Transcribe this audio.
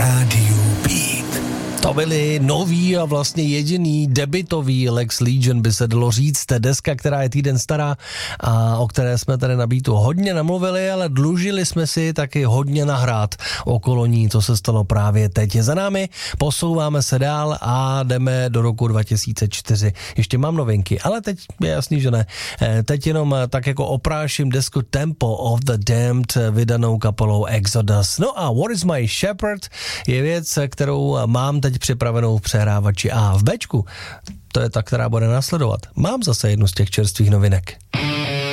rádiu Beat. To byli nový a vlastně jediný debutový Lex Legion, by se dalo říct, deska, která je týden stará a o které jsme tady na Beatu hodně namluvili, ale dlužili jsme si taky hodně nahrát okolo ní, co se stalo právě teď. Za námi posouváme se dál a jdeme do roku 2004. Ještě mám novinky, ale teď je jasný, že ne. Teď jenom tak jako opráším desku Tempo of the Damned vydanou kapelou Exodus. No a What is my Shepherd je věc, kterou mám teď připravenou v přehrávači a v Bčku, to je ta, která bude následovat. Mám zase jednu z těch čerstvých novinek.